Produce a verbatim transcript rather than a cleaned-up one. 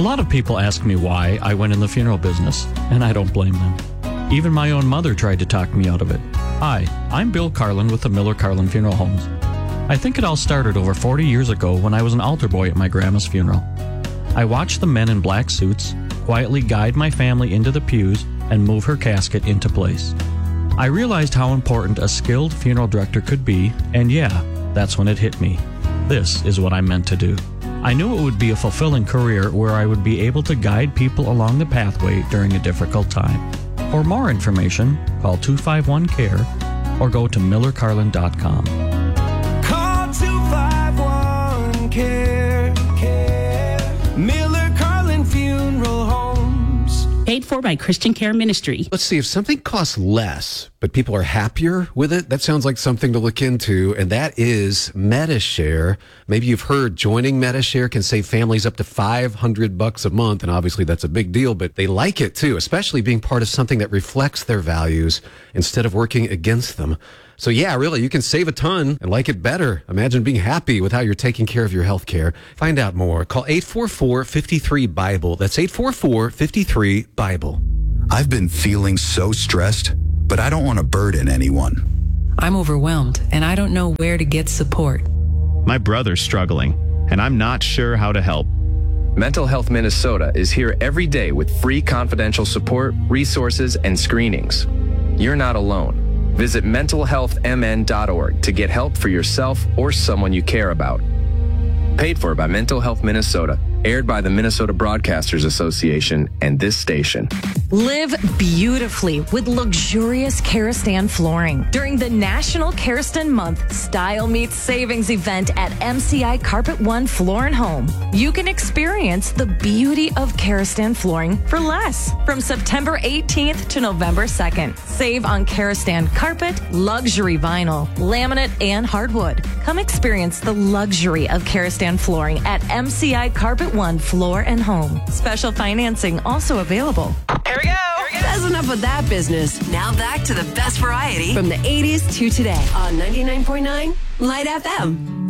A lot of people ask me why I went in the funeral business, and I don't blame them. Even my own mother tried to talk me out of it. Hi, I'm Bill Carlin with the Miller Carlin Funeral Homes. I think it all started over forty years ago when I was an altar boy at my grandma's funeral. I watched the men in black suits quietly guide my family into the pews and move her casket into place. I realized how important a skilled funeral director could be, and yeah, that's when it hit me. This is what I meant to do. I knew it would be a fulfilling career where I would be able to guide people along the pathway during a difficult time. For more information, call two five one C A R E or go to miller carlin dot com. Call two five one C A R E. Miller Carlin Funeral Homes. Paid for by Christian Care Ministry. Let's see, if something costs less, but people are happier with it, that sounds like something to look into, and that is Medi-Share. Maybe you've heard joining Medi-Share can save families up to five hundred bucks a month, and obviously that's a big deal, but they like it too, especially being part of something that reflects their values instead of working against them. So yeah, really, you can save a ton and like it better. Imagine being happy with how you're taking care of your health care. Find out more. Call eight four four, five three, BIBLE. That's eight four four, five three, BIBLE. I've been feeling so stressed, but I don't want to burden anyone. I'm overwhelmed, and I don't know where to get support. My brother's struggling, and I'm not sure how to help. Mental Health Minnesota is here every day with free confidential support, resources, and screenings. You're not alone. Visit mental health m n dot org to get help for yourself or someone you care about. Paid for by Mental Health Minnesota. Aired by the Minnesota Broadcasters Association and this station. Live beautifully with luxurious Karastan flooring. During the National Karastan Month Style Meets Savings event at M C I Carpet One Floor and Home, you can experience the beauty of Karastan flooring for less. From September eighteenth to November second, save on Karastan carpet, luxury vinyl, laminate, and hardwood. Come experience the luxury of Karastan flooring at M C I Carpet One Floor and Home. Special financing also available. Here we go. Here we go. That's enough of that business. Now back to the best variety from the eighties to today on ninety-nine point nine Light F M.